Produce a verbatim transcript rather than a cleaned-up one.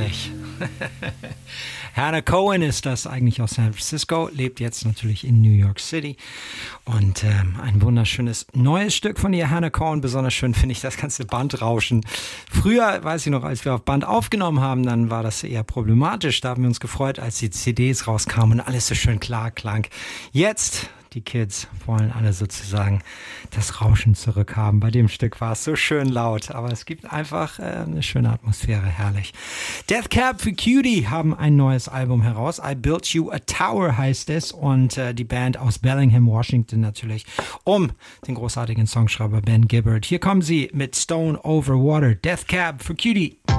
herrlich. Hannah Cohen ist das eigentlich aus San Francisco, lebt jetzt natürlich in New York City und ähm, ein wunderschönes neues Stück von ihr, Hannah Cohen. Besonders schön finde ich das ganze Bandrauschen. Früher, weiß ich noch, als wir auf Band aufgenommen haben, dann war das eher problematisch. Da haben wir uns gefreut, als die C Ds rauskamen und alles so schön klar klang. Jetzt... Die Kids wollen alle sozusagen das Rauschen zurückhaben. Bei dem Stück war es so schön laut, aber es gibt einfach äh, eine schöne Atmosphäre, herrlich. Death Cab for Cutie haben ein neues Album heraus. I Built You a Tower heißt es und äh, die Band aus Bellingham, Washington natürlich, um den großartigen Songschreiber Ben Gibbard. Hier kommen sie mit Stone Over Water, Death Cab for Cutie.